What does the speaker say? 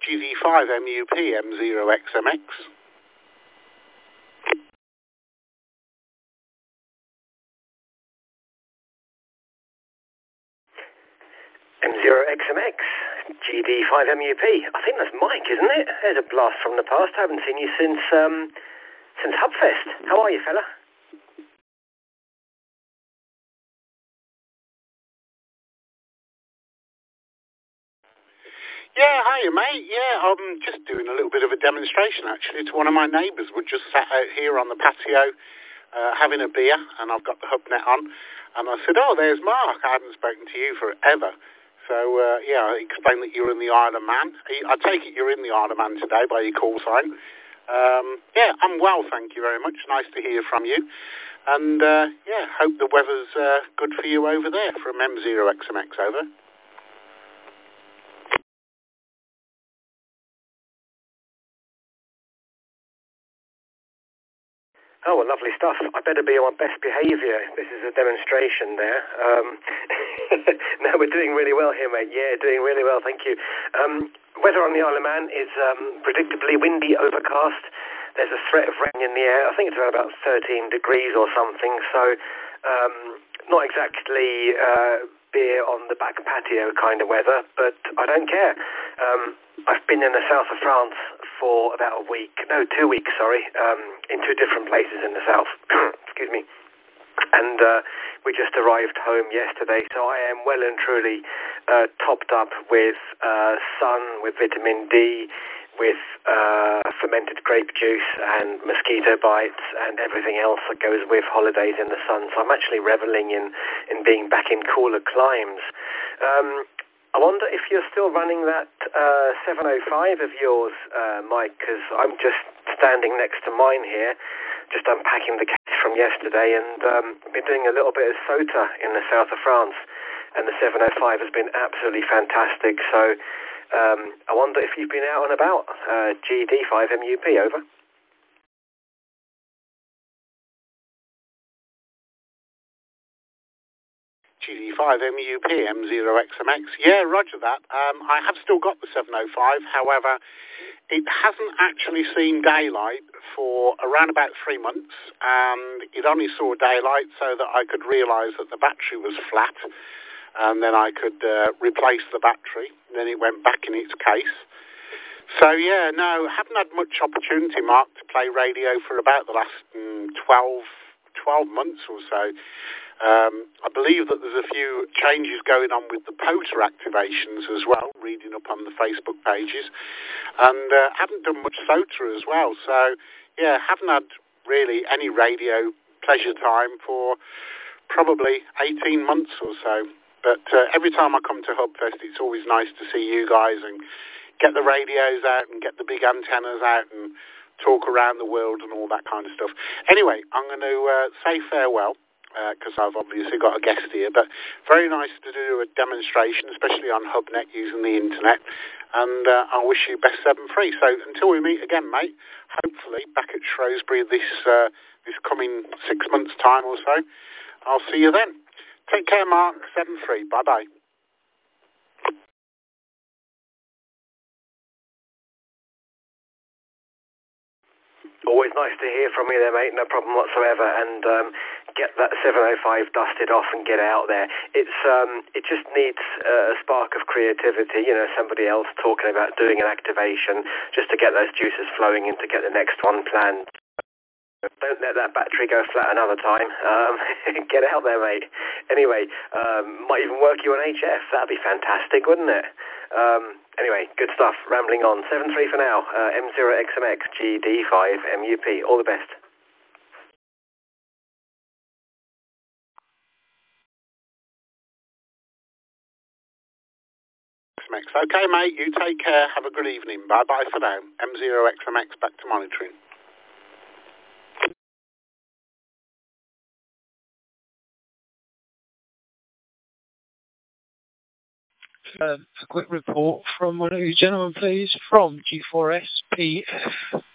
GD5 MUP M0XMX. M0XMX, GD5 MUP. I think that's Mike, isn't it? There's a blast from the past. I haven't seen you since Hubfest. How are you, fella? Yeah, hiya, mate. Yeah, I'm just doing a little bit of a demonstration, actually, to one of my neighbours. We're just sat out here on the patio having a beer, and I've got the Hubnet on. And I said, oh, there's Mark. I haven't spoken to you forever. So, yeah, I explained that you're in the Isle of Man. I take it you're in the Isle of Man today by your call sign. Yeah, I'm well, thank you very much. Nice to hear from you. And, yeah, hope the weather's good for you over there from M0XMX, over. Oh, well, lovely stuff. I better be on best behaviour. This is a demonstration there. No, we're doing really well here, mate. Yeah, doing really well, thank you. Weather on the Isle of Man is predictably windy, overcast. There's a threat of rain in the air. I think it's around about 13 degrees or something, so not exactly beer on the back patio kind of weather, but I don't care. I've been in the south of France for about a week, no, 2 weeks, sorry, in 2 different places in the south, excuse me, and we just arrived home yesterday, so I am well and truly topped up with sun, with vitamin D, with fermented grape juice and mosquito bites and everything else that goes with holidays in the sun, so I'm actually reveling in being back in cooler climes. I wonder if you're still running that 705 of yours, Mike, because I'm just standing next to mine here, just unpacking the case from yesterday, and been doing a little bit of SOTA in the south of France, and the 705 has been absolutely fantastic. So I wonder if you've been out and about. GD5 MUP, over. GD5 MUP M0XMX. Yeah, roger that. I have still got the 705. However, it hasn't actually seen daylight for around about 3 months, and it only saw daylight so that I could realise that the battery was flat, and then I could replace the battery. Then it went back in its case. So, yeah, no, haven't had much opportunity, Mark, to play radio for about the last 12 months or so. I believe that there's a few changes going on with the POTA activations as well, reading up on the Facebook pages, and haven't done much SOTA as well. So, yeah, haven't had really any radio pleasure time for probably 18 months or so. But every time I come to Hubfest, it's always nice to see you guys and get the radios out and get the big antennas out and talk around the world and all that kind of stuff. Anyway, I'm going to say farewell, because I've obviously got a guest here, but very nice to do a demonstration, especially on Hubnet using the internet, and I wish you best 7 free. So until we meet again, mate, hopefully back at Shrewsbury this coming 6 months' time or so, I'll see you then. Take care, Mark. 7 free. Bye-bye. Always nice to hear from you there, mate. No problem whatsoever. And get that 705 dusted off and get out there. It just needs a spark of creativity. You know, somebody else talking about doing an activation just to get those juices flowing and to get the next one planned. Don't let that battery go flat another time. Get out there, mate. Anyway, might even work you on HF. That'd be fantastic, wouldn't it? Anyway, good stuff. Rambling on. 7-3 for now. M0XMX GD5 MUP. All the best. Okay, mate. You take care. Have a good evening. Bye-bye for now. M0XMX back to monitoring. A quick report from one of you gentlemen, please, from G4SPF.